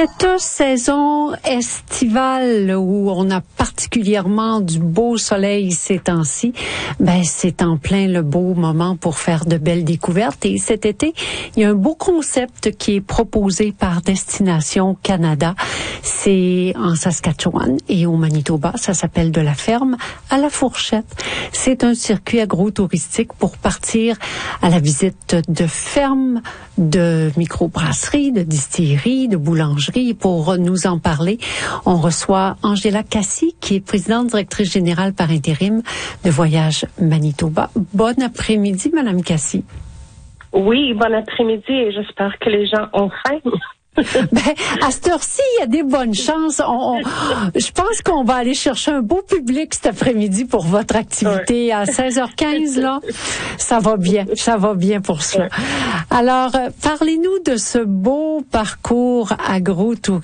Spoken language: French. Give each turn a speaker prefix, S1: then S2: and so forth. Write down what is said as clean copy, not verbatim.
S1: Cette saison estivale où on a particulièrement du beau soleil ces temps-ci, c'est en plein le beau moment pour faire de belles découvertes. Et cet été, il y a un beau concept qui est proposé par Destination Canada. C'est en Saskatchewan et au Manitoba. Ça s'appelle De la ferme à la fourchette. C'est un circuit agro-touristique pour partir à la visite de fermes, de microbrasseries, de distilleries, de boulangeries. Pour nous en parler, on reçoit Angela Cassi, qui est présidente directrice générale par intérim de Voyage Manitoba. Bon après-midi, Madame Cassi.
S2: Oui, bon après-midi et j'espère que les gens ont faim.
S1: À cette heure-ci, il y a des bonnes chances. Je pense qu'on va aller chercher un beau public cet après-midi pour votre activité. Ouais. À 16h15, là, ça va bien pour cela. Alors, parlez-nous de ce beau parcours agro-touristique